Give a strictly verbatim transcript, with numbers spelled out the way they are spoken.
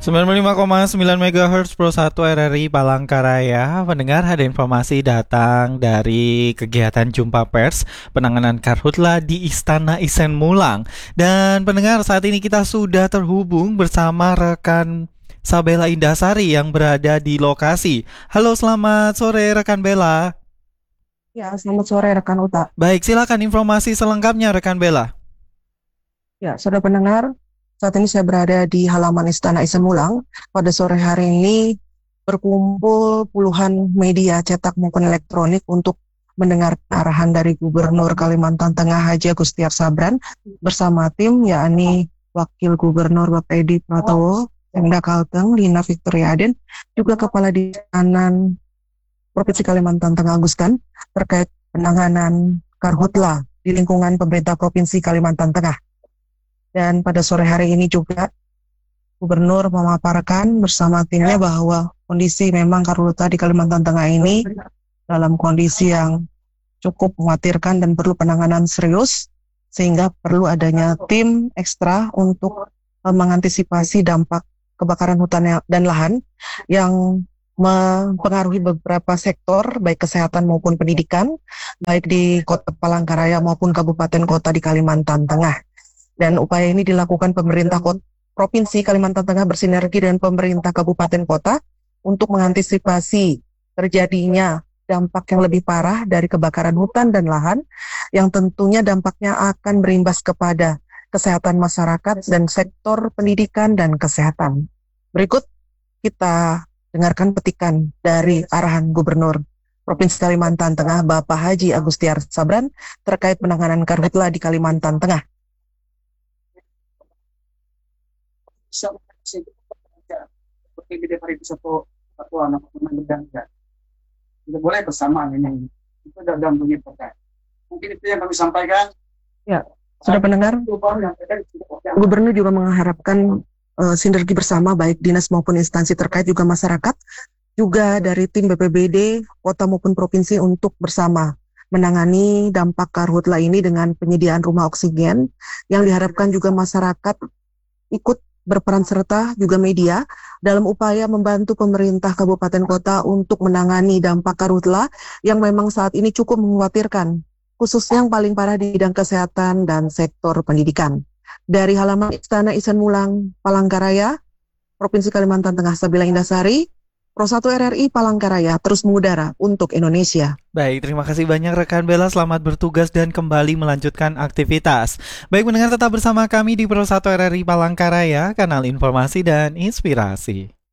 sembilan puluh lima koma sembilan megahertz Pro satu R R I Palangkaraya. Pendengar, ada informasi datang dari kegiatan jumpa pers penanganan karhutla di Istana Isen Mulang. Dan pendengar, saat ini kita sudah terhubung bersama rekan Sabela Indasari yang berada di lokasi. Halo, selamat sore rekan Bella. Ya, selamat sore rekan Uta. Baik, silakan informasi selengkapnya rekan Bella. Ya, saudara pendengar, saat ini saya berada di halaman Istana Isen Mulang. Pada sore hari ini berkumpul puluhan media cetak maupun elektronik untuk mendengar arahan dari Gubernur Kalimantan Tengah Haji Agustiar Sabran bersama tim, yakni Wakil Gubernur Bapak Edi Pratowo, Pemda Kalteng, Lina Victoria Aden, juga Kepala Dinas Provinsi Kalimantan Tengah Agustan terkait penanganan karhutla di lingkungan pemerintah Provinsi Kalimantan Tengah. Dan pada sore hari ini juga Gubernur memaparkan bersama timnya bahwa kondisi memang karhutla di Kalimantan Tengah ini dalam kondisi yang cukup mengkhawatirkan dan perlu penanganan serius, sehingga perlu adanya tim ekstra untuk eh, mengantisipasi dampak kebakaran hutan dan lahan yang mempengaruhi beberapa sektor, baik kesehatan maupun pendidikan, baik di Kota Palangkaraya maupun kabupaten kota di Kalimantan Tengah. Dan upaya ini dilakukan pemerintah kota, Provinsi Kalimantan Tengah bersinergi dengan pemerintah kabupaten kota untuk mengantisipasi terjadinya dampak yang lebih parah dari kebakaran hutan dan lahan, yang tentunya dampaknya akan berimbas kepada kesehatan masyarakat dan sektor pendidikan dan kesehatan. Berikut kita dengarkan petikan dari arahan Gubernur Provinsi Kalimantan Tengah Bapak Haji Agustiar Sabran terkait penanganan karhutla di Kalimantan Tengah. Seperti di hari itu satu satu anak menendang ya. Tidak boleh bersamaan ini. Itu dalam bunyi pokok. Mungkin itu yang kami sampaikan. Ya, sudah pendengar. Gubernur juga mengharapkan uh, sinergi bersama baik dinas maupun instansi terkait juga masyarakat, juga dari tim B P B D kota maupun provinsi untuk bersama menangani dampak karhutla ini dengan penyediaan rumah oksigen, yang diharapkan juga masyarakat ikut berperan serta juga media dalam upaya membantu pemerintah kabupaten kota untuk menangani dampak karhutla yang memang saat ini cukup mengkhawatirkan, khususnya yang paling parah di bidang kesehatan dan sektor pendidikan. Dari halaman Istana Isen Mulang, Palangkaraya, Provinsi Kalimantan Tengah, Sabela Indasari, Pro satu R R I Palangkaraya terus mengudara untuk Indonesia. Baik, terima kasih banyak rekan Bella. Selamat bertugas dan kembali melanjutkan aktivitas. Baik, mendengar, tetap bersama kami di Pro satu R R I Palangkaraya, kanal informasi dan inspirasi.